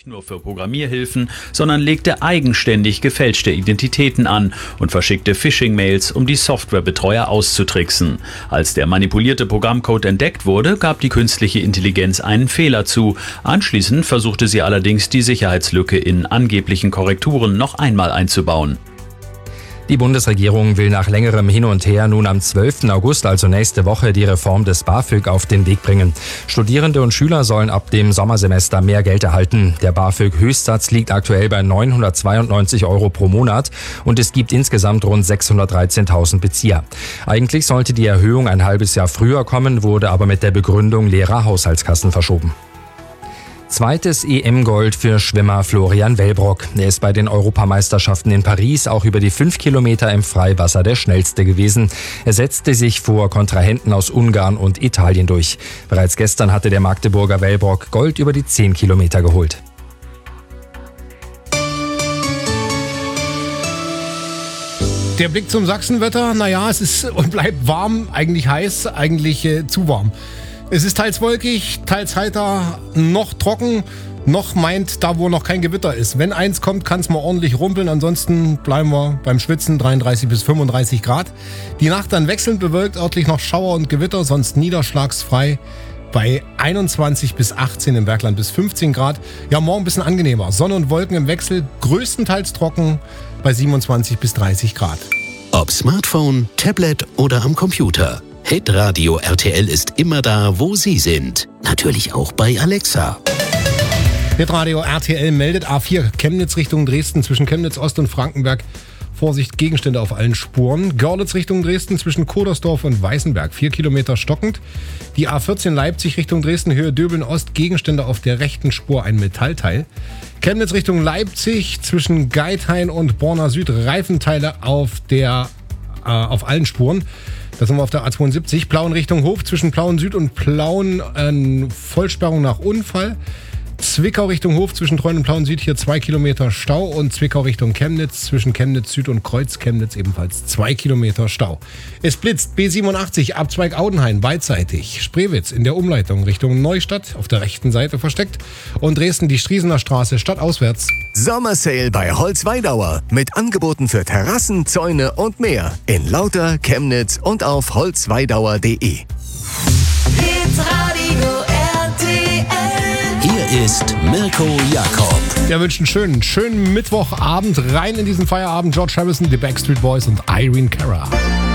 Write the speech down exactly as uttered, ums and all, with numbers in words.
nicht nur für Programmierhilfen, sondern legte eigenständig gefälschte Identitäten an und verschickte Phishing-Mails, um die Softwarebetreuer auszutricksen. Als der manipulierte Programmcode entdeckt wurde, gab die künstliche Intelligenz einen Fehler zu. Anschließend versuchte sie allerdings, die Sicherheitslücke in angeblichen Korrekturen noch einmal einzubauen. Die Bundesregierung will nach längerem Hin und Her nun am zwölften August, also nächste Woche, die Reform des BAföG auf den Weg bringen. Studierende und Schüler sollen ab dem Sommersemester mehr Geld erhalten. Der BAföG-Höchstsatz liegt aktuell bei neunhundertzweiundneunzig Euro pro Monat und es gibt insgesamt rund sechshundertdreizehntausend Bezieher. Eigentlich sollte die Erhöhung ein halbes Jahr früher kommen, wurde aber mit der Begründung leerer Haushaltskassen verschoben. Zweites E M-Gold für Schwimmer Florian Wellbrock. Er ist bei den Europameisterschaften in Paris auch über die fünf Kilometer im Freiwasser der schnellste gewesen. Er setzte sich vor Kontrahenten aus Ungarn und Italien durch. Bereits gestern hatte der Magdeburger Wellbrock Gold über die zehn Kilometer geholt. Der Blick zum Sachsenwetter, naja, es ist und bleibt warm, eigentlich heiß, eigentlich äh, zu warm. Es ist teils wolkig, teils heiter, noch trocken, noch meint da, wo noch kein Gewitter ist. Wenn eins kommt, kann es mal ordentlich rumpeln, ansonsten bleiben wir beim Schwitzen, dreiunddreißig bis fünfunddreißig Grad. Die Nacht dann wechselnd bewölkt, örtlich noch Schauer und Gewitter, sonst niederschlagsfrei bei einundzwanzig bis achtzehn, im Bergland bis fünfzehn Grad. Ja, morgen ein bisschen angenehmer. Sonne und Wolken im Wechsel, größtenteils trocken bei siebenundzwanzig bis dreißig Grad. Ob Smartphone, Tablet oder am Computer. Hitradio R T L ist immer da, wo Sie sind. Natürlich auch bei Alexa. Hitradio R T L meldet A vier Chemnitz Richtung Dresden zwischen Chemnitz Ost und Frankenberg. Vorsicht, Gegenstände auf allen Spuren. Görlitz Richtung Dresden zwischen Kodersdorf und Weißenberg. Vier Kilometer stockend. Die A vierzehn Leipzig Richtung Dresden, Höhe Döbeln Ost. Gegenstände auf der rechten Spur, ein Metallteil. Chemnitz Richtung Leipzig zwischen Geithain und Borna Süd. Reifenteile auf, der, äh, auf allen Spuren. Da sind wir auf der A zweiundsiebzig. Plauen Richtung Hof zwischen Plauen Süd und Plauen. Äh, Vollsperrung nach Unfall. Zwickau Richtung Hof zwischen Treuen und Plauen Süd, hier zwei Kilometer Stau. Und Zwickau Richtung Chemnitz zwischen Chemnitz Süd und Kreuz Chemnitz ebenfalls zwei Kilometer Stau. Es blitzt B siebenundachtzig, Abzweig Audenhain, beidseitig. Spreewitz in der Umleitung Richtung Neustadt, auf der rechten Seite versteckt. Und Dresden die Striesener Straße, stadtauswärts. Sommersale bei Holzweidauer mit Angeboten für Terrassen, Zäune und mehr. In Lauter, Chemnitz und auf holzweidauer punkt de. Hier ist Mirko Jakob. Wir wünschen einen schönen, schönen Mittwochabend. Rein in diesen Feierabend. George Harrison, die Backstreet Boys und Irene Cara.